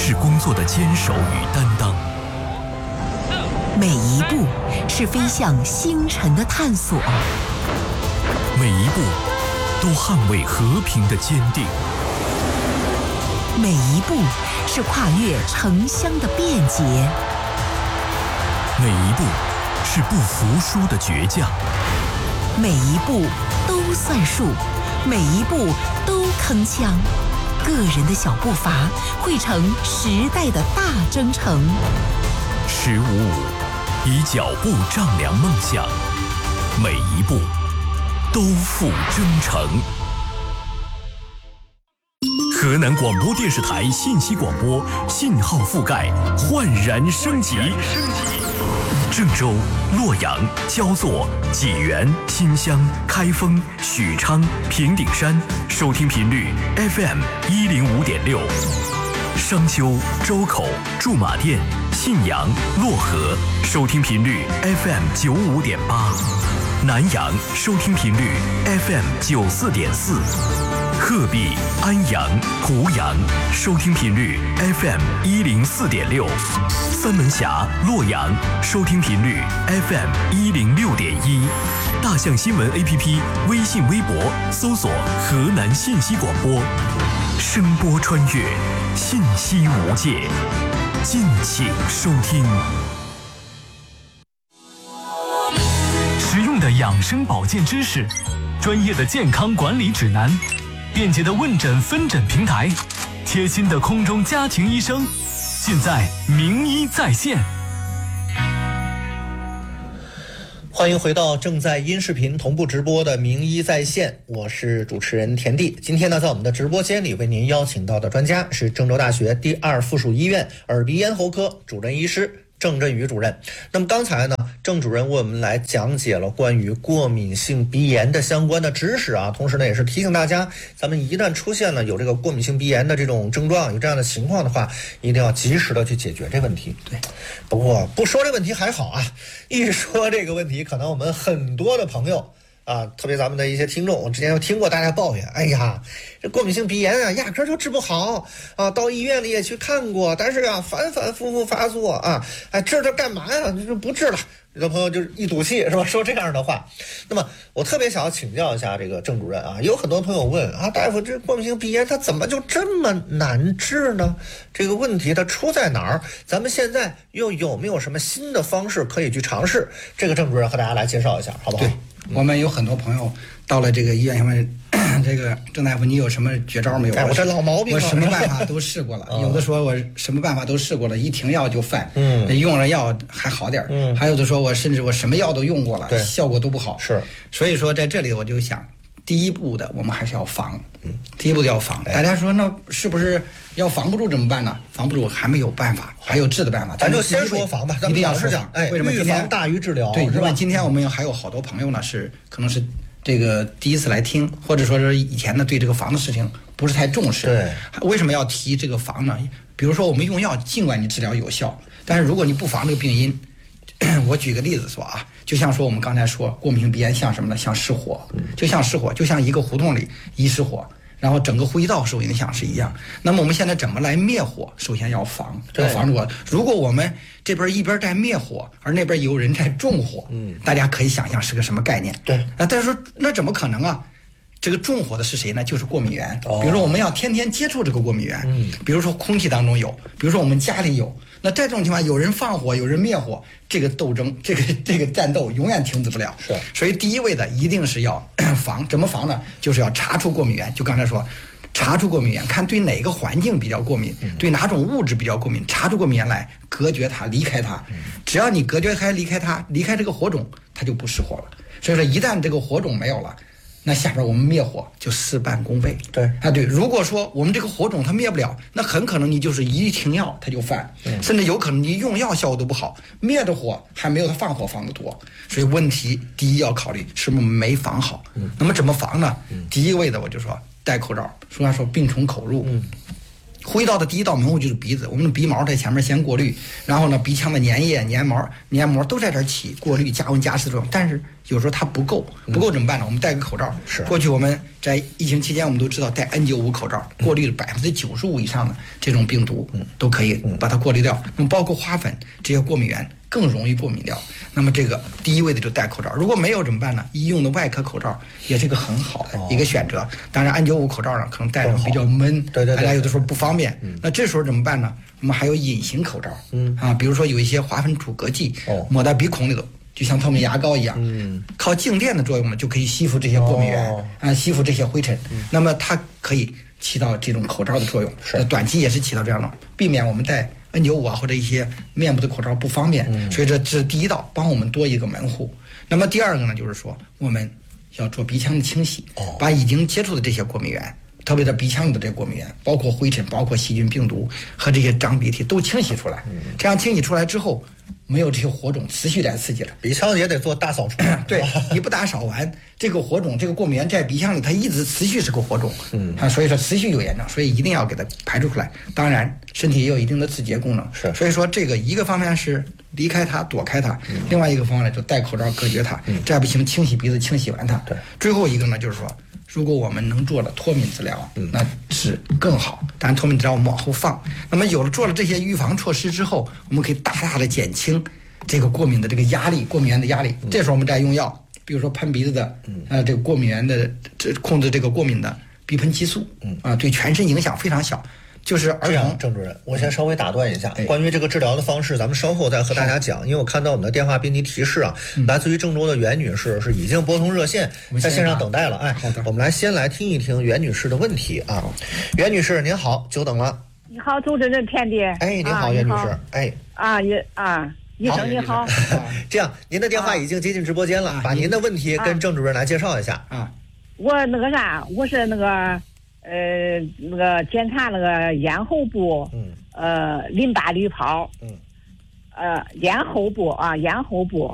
是工作的坚守与担当， 每一步是飞向星辰的探索， 每一步都捍卫和平的坚定， 每一步是跨越城乡的便捷， 每一步是不服输的倔强， 每一步都算数，每一步都铿锵。个人的小步伐汇成时代的大征程。 1555，以脚步丈量梦想，每一步都付征程。河南广播电视台信息广播信号覆盖焕然升级。郑州、洛阳、焦作、济源、新乡、开封、许昌、平顶山收听频率 FM 105.6，商丘、周口、驻马店、信阳、漯河收听频率 FM 95.8，南阳收听频率 FM 94.4，鹤壁、安阳、湖阳收听频率 FM 104.6，三门峡、洛阳收听频率 FM 106.1，大象新闻 APP 微信微博搜索河南信息广播，声波穿越，信息无界，敬请收听。实用的养生保健知识，专业的健康管理指南，便捷的问诊分诊平台，贴心的空中家庭医生，尽在名医在线。 欢迎回到正在音视频同步直播的名医在线，我是主持人田地。今天呢，在我们的直播间里为您邀请到的专家是郑州大学第2附属医院耳鼻咽喉科主任医师郑振宇主任。那么刚才呢，郑主任为我们来讲解了关于过敏性鼻炎的相关的知识啊，同时呢也是提醒大家，咱们一旦出现了有这个过敏性鼻炎的这种症状，有这样的情况的话，一定要及时的去解决这个问题。对，不过不说这问题还好啊，一说这个问题，可能我们很多的朋友啊，特别咱们的一些听众，我之前有听过大家抱怨，哎呀，这过敏性鼻炎啊，压根就治不好啊，到医院里也去看过，但是啊，反反复复发作啊，哎，治它干嘛呀？就不治了。有的朋友就是一赌气是吧？说这样的话。那么我特别想要请教一下这个郑主任啊，有很多朋友问啊，大夫，这过敏性鼻炎它怎么就这么难治呢？这个问题它出在哪儿？咱们现在又有没有什么新的方式可以去尝试？这个郑主任和大家来介绍一下，好不好？ 对，我们有很多朋友到了这个医院，问这个郑大夫，你有什么绝招没有？ 我这老毛病， 我什么办法都试过了。有的说我什么办法都试过了，一停药就犯，用了药还好点，还有的说我甚至我什么药都用过了，效果都不好。 是， 所以说在这里我就想，第一步的我们还是要防，第一步要防。大家说那是不是要防不住怎么办呢？防不住还没有办法，还有治的办法。 咱就先说防吧， 一定要说讲， 为什么预防大于治疗？ 对，因为今天我们还有好多朋友呢，是可能是这个第一次来听，或者说是以前呢对这个防的事情不是太重视。 对， 为什么要提这个防呢？比如说我们用药，尽管你治疗有效，但是如果你不防这个病因，我举个例子说啊，就像说我们刚才说过敏性鼻炎像什么呢？像失火，就像失火，就像一个胡同里一失火，然后整个呼吸道受影响是一样。那么我们现在怎么来灭火？首先要防，要防住。如果我们这边一边在灭火，而那边有人在纵火，大家可以想象是个什么概念？ 对， 但是说那怎么可能啊？这个纵火的是谁呢？就是过敏源。比如说我们要天天接触这个过敏源，比如说空气当中有，比如说我们家里有。那在这种情况，有人放火，有人灭火，这个斗争，这个战斗永远停止不了。 是， 所以第一位的一定是要防，怎么防呢？就是要查出过敏源。就刚才说，查出过敏源，看对哪个环境比较过敏，对哪种物质比较过敏，查出过敏源来，隔绝它，离开它。只要你隔绝开，离开它，离开这个火种，它就不失火了。所以说，一旦这个火种没有了，那下边我们灭火就事半功倍。 对啊，对。如果说我们这个火种它灭不了，那很可能你就是一停药它就犯，甚至有可能你用药效果都不好，灭的火还没有它放火放的多。所以问题第一要考虑是不是没防好。那么怎么防呢？第一位的我就说戴口罩，俗话说病从口入。呼吸道的第一道门户就是鼻子，我们的鼻毛在前面先过滤，然后呢鼻腔的粘液、黏膜都在这儿起过滤、加温加湿作用。但是有时候它不够怎么办呢？我们戴个口罩。 是。 过去我们在疫情期间，我们都知道戴 N95 口罩过滤了95%以上的这种病毒，都可以把它过滤掉。那么包括花粉这些过敏源更容易过敏掉。那么这个第一位的就戴口罩。如果没有怎么办呢？医用的外科口罩也是一个很好的一个选择。当然 N95 口罩呢可能戴着比较闷，大家有的时候不方便。那这时候怎么办呢？我们还有隐形口罩，比如说有一些花粉阻隔剂，抹在鼻孔里头，就像透明牙膏一样，靠静电的作用呢，就可以吸附这些过敏源，吸附这些灰尘。那么它可以起到这种口罩的作用，短期也是起到这样的，避免我们戴 N95 或者一些面部的口罩不方便。所以这是第一道，帮我们多一个门户。那么第二个呢，就是说我们要做鼻腔的清洗，把已经接触的这些过敏源。特别是鼻腔里的这过敏源，包括灰尘、包括细菌、病毒和这些脏鼻涕都清洗出来。这样清洗出来之后，没有这些火种持续来刺激了。 鼻腔也得做大扫除。 对，你不打扫完，这个火种、这个过敏源在鼻腔里，它一直持续是个火种。所以说持续有炎症，所以一定要给它排除出来。当然，身体也有一定的自洁功能。所以说这个一个方面是离开它、躲开它，另外一个方面就戴口罩隔绝它。再不行，清洗鼻子，清洗完它。最后一个呢，就是说。如果我们能做了脱敏治疗，那是更好。当然，脱敏治疗我们往后放。那么有了做了这些预防措施之后，我们可以大大的减轻这个过敏的这个压力，过敏源的压力。这时候我们再用药，比如说喷鼻子的，这个过敏源的控制这个过敏的鼻喷激素，对全身影响非常小。就是儿童。 郑主任，我先稍微打断一下，关于这个治疗的方式，咱们稍后再和大家讲。因为我看到我们的电话编辑提示啊，来自于郑州的袁女士是已经拨通热线，在线上等待了。 好的， 我们先来听一听袁女士的问题啊。袁女士您好，久等了。 你好，主持人田地。 哎，您好，袁女士。哎。 医生你好。 这样，您的电话已经接进直播间了，把您的问题跟郑主任来介绍一下啊。 我我是检查咽喉部，淋巴滤泡，咽喉部。